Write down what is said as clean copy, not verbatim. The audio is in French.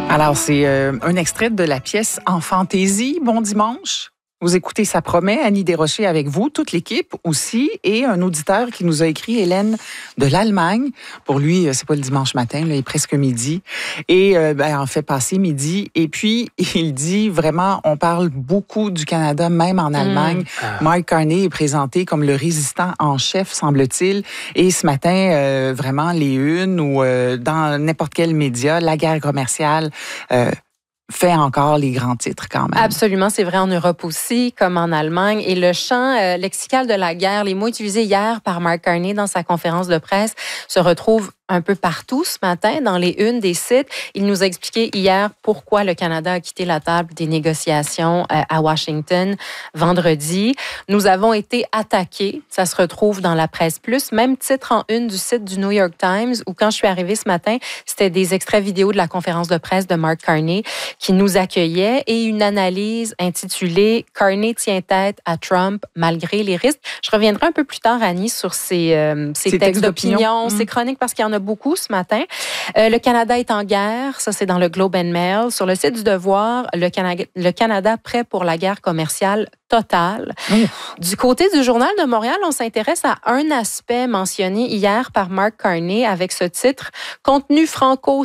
Alors, c'est un extrait de la pièce En fantaisie, Bon dimanche. Vous écoutez Ça promet, Annie Desrochers avec vous, toute l'équipe aussi, et un auditeur qui nous a écrit, Hélène de l'Allemagne. Pour lui, c'est pas le dimanche matin, là, il est presque midi. Et en fait, passé midi. Et puis, il dit vraiment, on parle beaucoup du Canada, même en Allemagne. Mark Carney est présenté comme le résistant en chef, semble-t-il. Et ce matin, vraiment, les unes ou dans n'importe quel média, la guerre commerciale fait encore les grands titres quand même. Absolument, c'est vrai en Europe aussi, comme en Allemagne. Et le champ lexical de la guerre, les mots utilisés hier par Mark Carney dans sa conférence de presse se retrouvent un peu partout ce matin, dans les unes des sites. Il nous a expliqué hier pourquoi le Canada a quitté la table des négociations à Washington vendredi. Nous avons été attaqués. Ça se retrouve dans la presse plus. Même titre en une du site du New York Times, où quand je suis arrivée ce matin, c'était des extraits vidéo de la conférence de presse de Mark Carney qui nous accueillait et une analyse intitulée « Carney tient tête à Trump malgré les risques ». Je reviendrai un peu plus tard, Annie, sur ces textes d'opinion, ces chroniques, parce qu'il y en a beaucoup ce matin. Le Canada est en guerre, ça c'est dans le Globe and Mail. Sur le site du Devoir, le Canada prêt pour la guerre commerciale totale. Du côté du Journal de Montréal, on s'intéresse à un aspect mentionné hier par Mark Carney avec ce titre « Contenu franco